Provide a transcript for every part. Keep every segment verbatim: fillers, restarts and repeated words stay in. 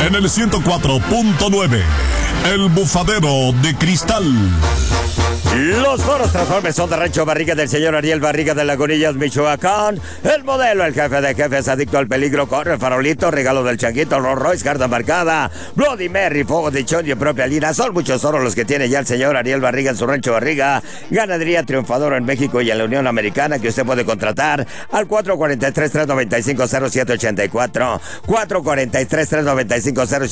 en el ciento cuatro punto nueve. El Bufadero de Cristal. Los toros Transformers son de Rancho Barriga del señor Ariel Barriga de Lagunillas, Michoacán. El modelo, el jefe de jefes, adicto al peligro, corre farolito, regalo del changuito, Rolls Royce, carta marcada, Bloody Mary, fuego de chón y en propia línea. Son muchos toros los que tiene ya el señor Ariel Barriga en su Rancho Barriga. Ganadería triunfador en México y en la Unión Americana, que usted puede contratar al cuatro cuatro tres, tres nueve cinco, cero siete ocho cuatro. cuatro cuatro tres, tres nueve cinco, cero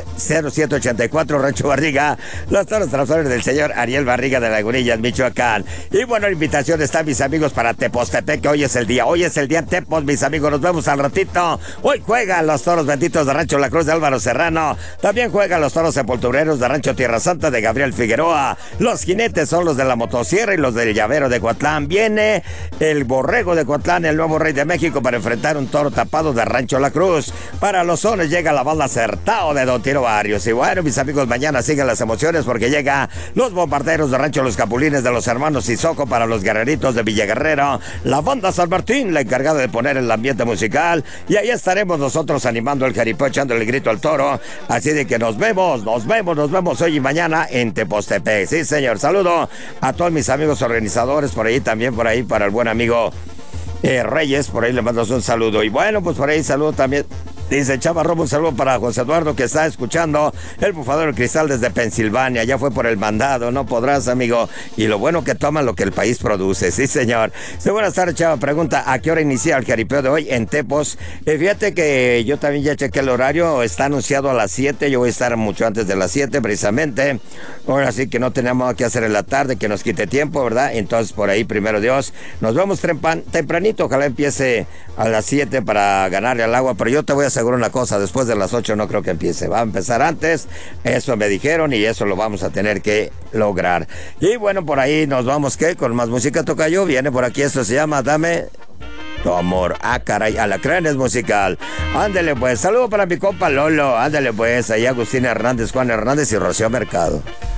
siete ocho cuatro, Rancho Barriga. Los toros Transformers del señor Ariel Barriga de Lagunillas, Michoacán. Y bueno, la invitación está, mis amigos, para Tepostepec, que hoy es el día. Hoy es el día en Tepos, mis amigos. Nos vemos al ratito. Hoy juegan los toros benditos de Rancho La Cruz de Álvaro Serrano. También juegan los toros sepultureros de Rancho Tierra Santa de Gabriel Figueroa. Los jinetes son los de la motosierra y los del llavero de Coatlán. Viene el borrego de Coatlán, el nuevo rey de México, para enfrentar un toro tapado de Rancho La Cruz. Para los sones llega la banda Acertado de Don Tiro Barrios. Y bueno, mis amigos, mañana siguen las emociones porque llega los bombarderos de Rancho Los Capulines de los hermanos Sissoko para los guerreritos de Villaguerrero. La banda San Martín, la encargada de poner el ambiente musical. Y ahí estaremos nosotros animando el jaripeo, echándole el grito al toro. Así de que nos vemos, nos vemos, nos vemos hoy y mañana en Tepostepec. Sí, señor. Saludo a todos mis amigos organizadores por ahí, también por ahí para el buen amigo eh, Reyes. Por ahí le mando un saludo. Y bueno, pues por ahí saludo también. Dice Chava Romo, un saludo para José Eduardo, que está escuchando el Bufadero de Cristal desde Pensilvania. Ya fue por el mandado, no podrás, amigo. Y lo bueno que toma lo que el país produce. Sí, señor. Sí, buenas tardes, Chava. Pregunta, ¿a qué hora inicia el jaripeo de hoy en Tepos? Eh, fíjate que yo también ya chequé el horario. Está anunciado a las siete. Yo voy a estar mucho antes de las siete, precisamente. Ahora sí que no tenemos nada que hacer en la tarde, que nos quite tiempo, ¿verdad? Entonces, por ahí, primero Dios, nos vemos tempranito. Ojalá empiece a las siete para ganarle al agua. Pero yo te voy a asegurar una cosa, después de las ocho no creo que empiece, va a empezar antes, eso me dijeron y eso lo vamos a tener que lograr. Y bueno, por ahí nos vamos, ¿qué? Con más música tocayo, viene por aquí, esto se llama Dame tu amor. Ah, caray, Alacranes musical. Ándele pues, saludo para mi compa Lolo, ándele pues, ahí Agustín Hernández, Juan Hernández y Rocío Mercado.